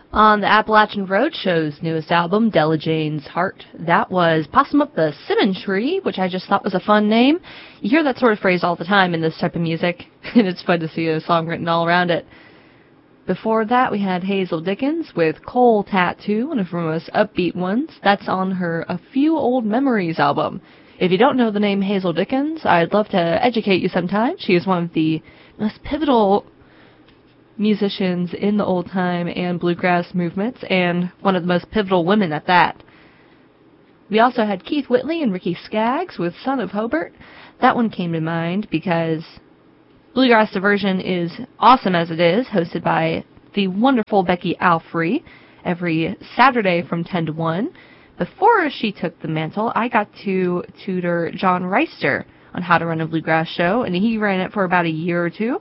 On the Appalachian Roadshow's newest album, Della Jane's Heart, that was Possum Up the Cinnamon Tree, which I just thought was a fun name. You hear that sort of phrase all the time in this type of music, and it's fun to see a song written all around it. Before that, we had Hazel Dickens with Coal Tattoo, one of her most upbeat ones. That's on her A Few Old Memories album. If you don't know the name Hazel Dickens, I'd love to educate you sometime. She is one of the most pivotal musicians in the old-time and bluegrass movements, and one of the most pivotal women at that. We also had Keith Whitley and Ricky Skaggs with Son of Hobart. That one came to mind because Bluegrass Diversion is awesome as it is, hosted by the wonderful Becky Alfrey every Saturday from 10 to 1. Before she took the mantle, I got to tutor John Reister on how to run a bluegrass show, and he ran it for about a year or two,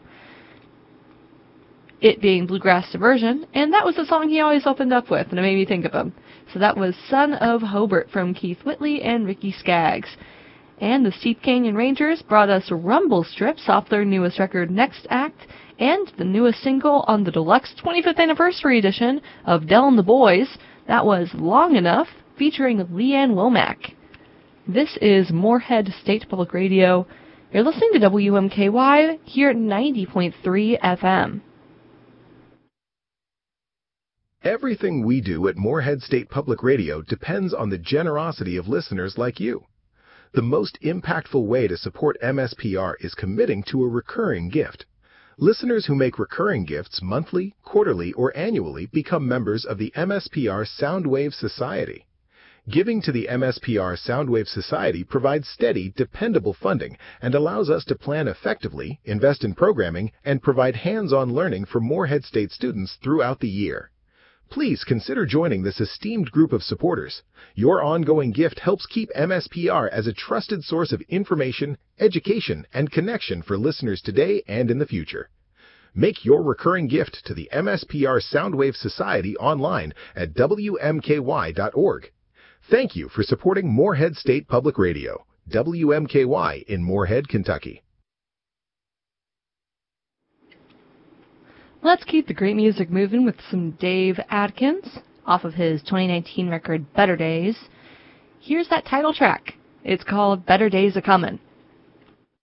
it being Bluegrass Diversion, and that was the song he always opened up with, and it made me think of him. So that was Son of Hobart from Keith Whitley and Ricky Skaggs. And the Steep Canyon Rangers brought us Rumble Strips off their newest record, Next Act, and the newest single on the deluxe 25th anniversary edition of Del and the Boys. That was Long Enough, featuring Leanne Womack. This is Moorhead State Public Radio. You're listening to WMKY here at 90.3 FM. Everything we do at Moorhead State Public Radio depends on the generosity of listeners like you. The most impactful way to support MSPR is committing to a recurring gift. Listeners who make recurring gifts monthly, quarterly, or annually become members of the MSPR Soundwave Society. Giving to the MSPR Soundwave Society provides steady, dependable funding and allows us to plan effectively, invest in programming, and provide hands-on learning for Moorhead State students throughout the year. Please consider joining this esteemed group of supporters. Your ongoing gift helps keep MSPR as a trusted source of information, education, and connection for listeners today and in the future. Make your recurring gift to the MSPR Soundwave Society online at WMKY.org. Thank you for supporting Moorhead State Public Radio, WMKY in Moorhead, Kentucky. Let's keep the great music moving with some Dave Adkins off of his 2019 record, Better Days. Here's that title track. It's called Better Days A-Comin'.